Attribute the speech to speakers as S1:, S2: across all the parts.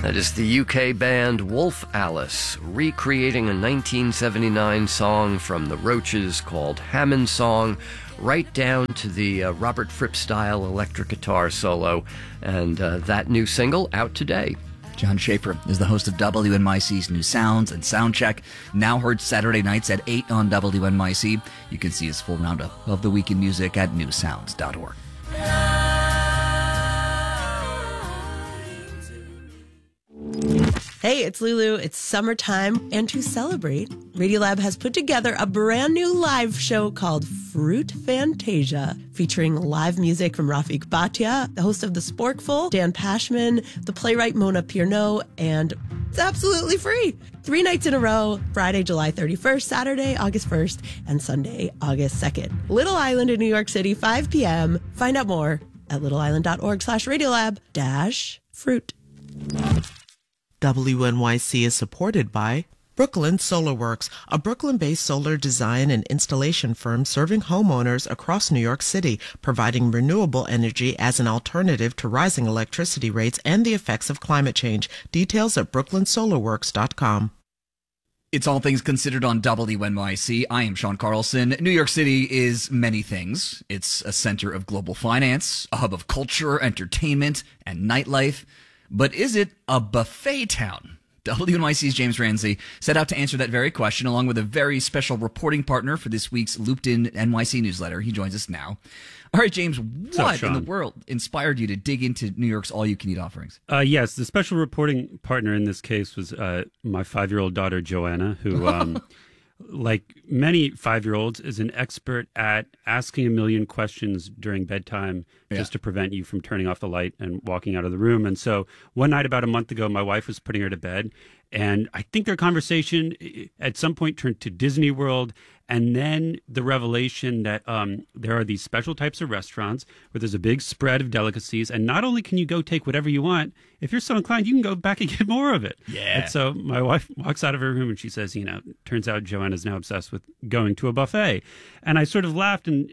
S1: That is the UK band Wolf Alice recreating a 1979 song from the Roaches called Hammond Song, right down to the Robert Fripp style electric guitar solo, and that new single out today.
S2: John Schaefer is the host of WNYC's New Sounds and Soundcheck, now heard Saturday nights at 8 on WNYC. You can see his full roundup of the week in music at newsounds.org.
S3: Hey, it's Lulu. It's summertime, and to celebrate, Radiolab has put together a brand new live show called Fruit Fantasia, featuring live music from Rafik Bhatia, the host of The Sporkful, Dan Pashman, the playwright Mona Pierno, and it's absolutely free. 3 nights in a row, Friday, July 31st, Saturday, August 1st, and Sunday, August 2nd. Little Island in New York City, 5 p.m. Find out more at littleisland.org/Radiolab-fruit.
S4: WNYC is supported by Brooklyn Solar Works, a Brooklyn-based solar design and installation firm serving homeowners across New York City, providing renewable energy as an alternative to rising electricity rates and the effects of climate change. Details at brooklynsolarworks.com.
S2: It's All Things Considered on WNYC. I am Sean Carlson. New York City is many things. It's a center of global finance, a hub of culture, entertainment, and nightlife. But is it a buffet town? WNYC's James Ramsey set out to answer that very question, along with a very special reporting partner for this week's Looped In NYC newsletter. He joins us now. All right, James, what in the world inspired you to dig into New York's all-you-can-eat offerings?
S5: Yes, the special reporting partner in this case was my 5-year-old daughter, Joanna, who, like many 5-year-olds, is an expert at asking a million questions during bedtime just to prevent you from turning off the light and walking out of the room. And so one night about a month ago, my wife was putting her to bed, and I think their conversation at some point turned to Disney World, and then the revelation that there are these special types of restaurants where there's a big spread of delicacies, and not only can you go take whatever you want, if you're so inclined, you can go back and get more of it.
S2: Yeah.
S5: And so my wife walks out of her room and she says, turns out Joanna's now obsessed with going to a buffet. And I sort of laughed and,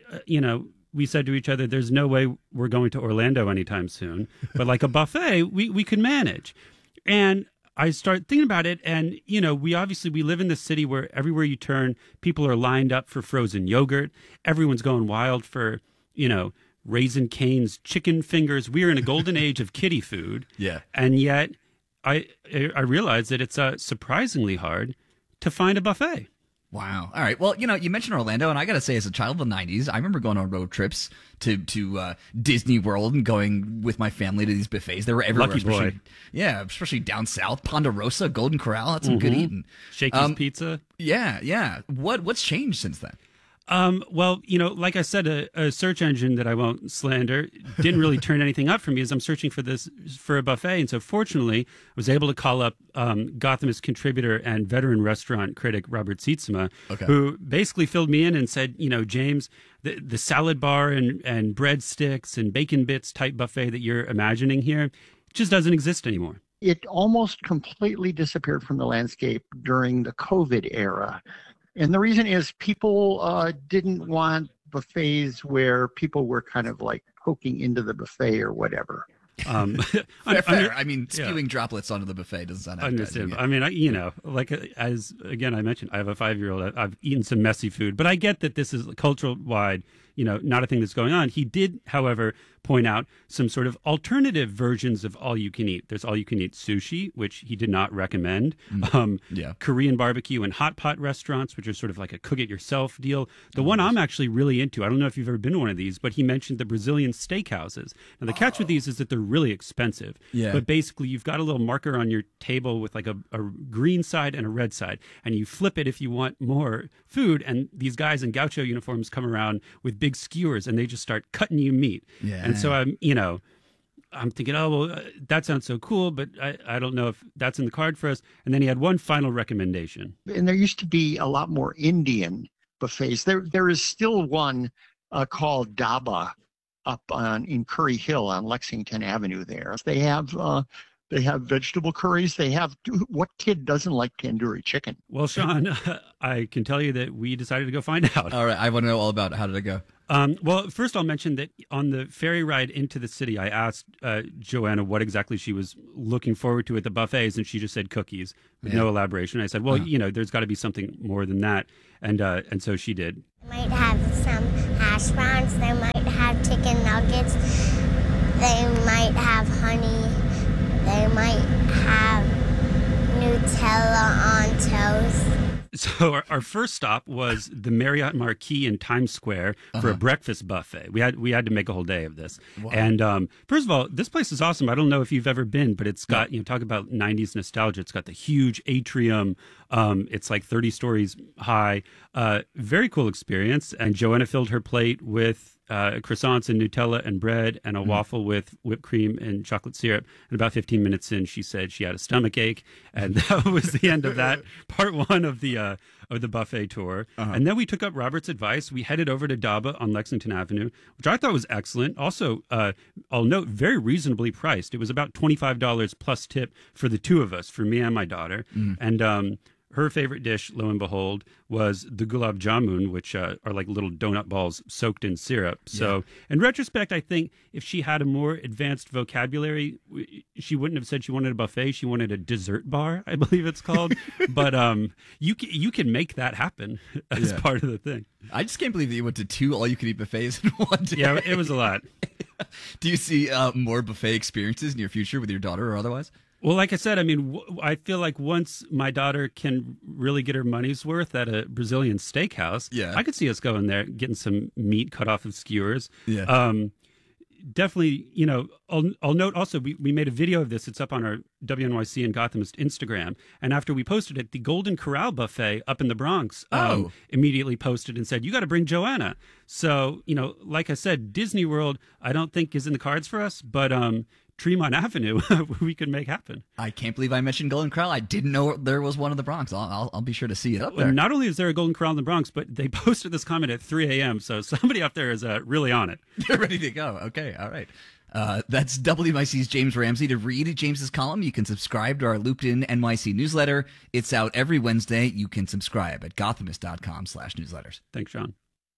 S5: we said to each other, there's no way we're going to Orlando anytime soon, but like a buffet, we could manage. And I start thinking about it, and, we live in this city where everywhere you turn, people are lined up for frozen yogurt. Everyone's going wild for, Raising Cane's chicken fingers. We're in a golden age of kiddie food.
S2: Yeah.
S5: And yet I realize that it's surprisingly hard to find a buffet.
S2: Wow. All right. Well, you mentioned Orlando, and I got to say, as a child of the 90s, I remember going on road trips to Disney World and going with my family to these buffets. They were everywhere.
S5: Lucky boy.
S2: Yeah, especially down south. Ponderosa, Golden Corral, had some good eating.
S5: Shakey's Pizza.
S2: Yeah. What's changed since then?
S5: Well, like I said, a search engine that I won't slander didn't really turn anything up for me as I'm searching for a buffet. And so fortunately, I was able to call up Gothamist contributor and veteran restaurant critic Robert Sietsema, who basically filled me in and said, James, the salad bar and breadsticks and bacon bits type buffet that you're imagining here just doesn't exist anymore.
S6: It almost completely disappeared from the landscape during the COVID era. And the reason is people didn't want buffets where people were kind of like poking into the buffet or whatever.
S2: Fair. I mean, spewing droplets onto the buffet doesn't sound appetizing.
S5: I mean, as again I mentioned, I have a 5-year-old. I've eaten some messy food, but I get that this is cultural wide, not a thing that's going on. He did, however, point out some sort of alternative versions of all you can eat. There's all you can eat sushi, which he did not recommend. Korean barbecue and hot pot restaurants, which are sort of like a cook it yourself deal. The one I'm actually really into, I don't know if you've ever been to one of these, but he mentioned the Brazilian steakhouses. Now the catch with these is that they're really expensive.
S2: Yeah.
S5: But basically you've got a little marker on your table with like a green side and a red side, and you flip it if you want more food, and these guys in gaucho uniforms come around with big skewers and they just start cutting you meat.
S2: Yeah.
S5: And so I'm thinking, that sounds so cool, but I don't know if that's in the card for us. And then he had one final recommendation.
S6: And there used to be a lot more Indian buffets. There is still one called Dhaba up in Curry Hill on Lexington Avenue there. They have vegetable curries. They have, what kid doesn't like tandoori chicken?
S5: Well, Sean, I can tell you that we decided to go find out.
S2: All right. I want to know all about it. How did it go?
S5: Well, first I'll mention that on the ferry ride into the city, I asked Joanna what exactly she was looking forward to at the buffets, and she just said cookies with no elaboration. I said, well, there's got to be something more than that, and so she did.
S7: Might have some hash browns. They might have chicken nuggets. They might have honey. They might have Nutella on toast.
S5: So our first stop was the Marriott Marquis in Times Square for a breakfast buffet. We had to make a whole day of this. Wow. And first of all, this place is awesome. I don't know if you've ever been, but it's got, talk about 90s nostalgia. It's got the huge atrium. It's like 30 stories high. Very cool experience. And Joanna filled her plate with croissants and Nutella and bread and a waffle with whipped cream and chocolate syrup. And about 15 minutes in, she said she had a stomach ache, and that was the end of that part one of the buffet tour. And then we took up Robert's advice. We headed over to Daba on Lexington Avenue, which I thought was excellent. Also, I'll note, very reasonably priced. It was about $25 plus tip for the two of us, for me and my daughter. And her favorite dish, lo and behold, was the gulab jamun, which are like little donut balls soaked in syrup. So in retrospect, I think if she had a more advanced vocabulary, she wouldn't have said she wanted a buffet. She wanted a dessert bar, I believe it's called. But you can make that happen as part of the thing.
S2: I just can't believe that you went to 2 all-you-can-eat buffets in one day.
S5: Yeah, it was a lot.
S2: Do you see more buffet experiences in your future with your daughter or otherwise?
S5: Well, like I said, I mean, I feel like once my daughter can really get her money's worth at a Brazilian steakhouse, I could see us going there, getting some meat cut off of skewers. Definitely, I'll note also, we made a video of this. It's up on our WNYC and Gothamist Instagram. And after we posted it, the Golden Corral buffet up in the Bronx immediately posted and said, you got to bring Joanna. So, like I said, Disney World, I don't think is in the cards for us, but Tremont Avenue, we could make happen.
S2: I can't believe I mentioned Golden Corral. I didn't know there was one in the Bronx. I'll be sure to see it up there.
S5: Well, not only is there a Golden Corral in the Bronx, but they posted this comment at 3 a.m., so somebody up there is really on it.
S2: They're ready to go. Okay, all right. That's WNYC's James Ramsey. To read James's column, you can subscribe to our Looped In NYC newsletter. It's out every Wednesday. You can subscribe at gothamist.com/newsletters.
S5: Thanks, John.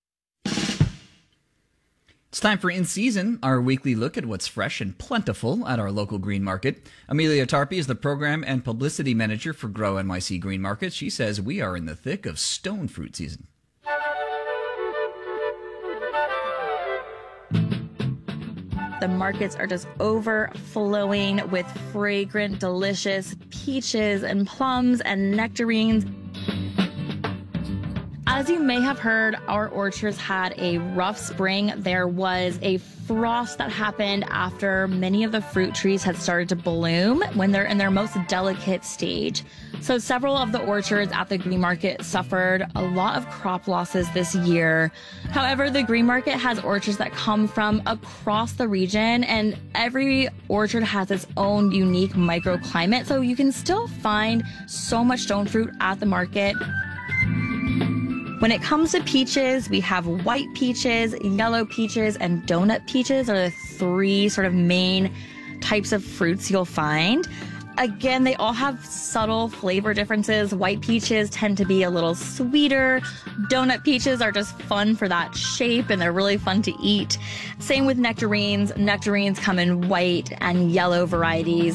S2: It's time for In Season, our weekly look at what's fresh and plentiful at our local green market. Amelia Tarpey is the program and publicity manager for Grow NYC Green Market. She says we are in the thick of stone fruit season.
S8: The markets are just overflowing with fragrant, delicious peaches and plums and nectarines. As you may have heard, our orchards had a rough spring. There was a frost that happened after many of the fruit trees had started to bloom when they're in their most delicate stage. So several of the orchards at the Green Market suffered a lot of crop losses this year. However, the Green Market has orchards that come from across the region, and every orchard has its own unique microclimate, so you can still find so much stone fruit at the market. When it comes to peaches, we have white peaches, yellow peaches, and donut peaches are the 3 sort of main types of fruits you'll find. Again, they all have subtle flavor differences. White peaches tend to be a little sweeter. Donut peaches are just fun for that shape, and they're really fun to eat. Same with nectarines. Nectarines come in white and yellow varieties.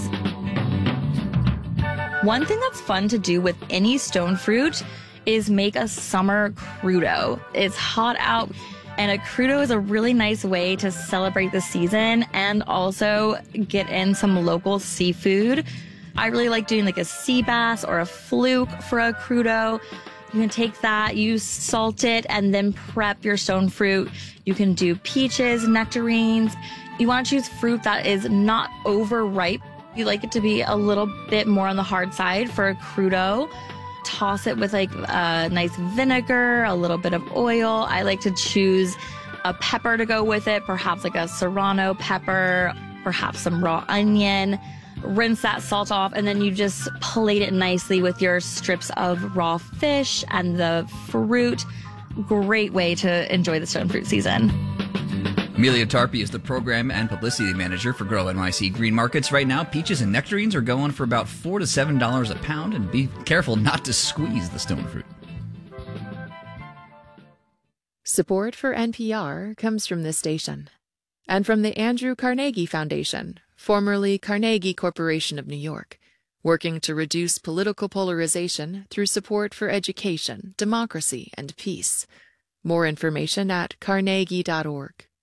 S8: One thing that's fun to do with any stone fruit is make a summer crudo. It's hot out, and a crudo is a really nice way to celebrate the season and also get in some local seafood. I really like doing like a sea bass or a fluke for a crudo. You can take that, you salt it, and then prep your stone fruit. You can do peaches, nectarines. You want to choose fruit that is not overripe. You like it to be a little bit more on the hard side for a crudo. Toss it with like a nice vinegar, a little bit of oil. I like to choose a pepper to go with it, perhaps like a serrano pepper, perhaps some raw onion. Rinse that salt off, and then you just plate it nicely with your strips of raw fish and the fruit. Great way to enjoy the stone fruit season.
S2: Amelia Tarpey is the program and publicity manager for Grow NYC Green Markets. Right now, peaches and nectarines are going for about $4 to $7 a pound, and be careful not to squeeze the stone fruit.
S9: Support for NPR comes from this station and from the Andrew Carnegie Foundation, formerly Carnegie Corporation of New York, working to reduce political polarization through support for education, democracy, and peace. More information at carnegie.org.